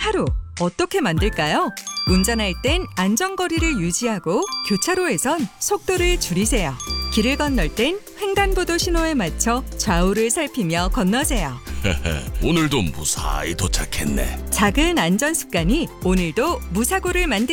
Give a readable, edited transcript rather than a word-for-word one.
하루 어떻게 만들까요? 운전할 땐 안전거리를 유지하고 교차로에선 속도를 줄이세요. 길을 건널 땐 횡단보도 신호에 맞춰 좌우를 살피며 건너세요. 오늘도 무사히 도착했네. 작은 안전 습관이 오늘도 무사고를 만듭니다.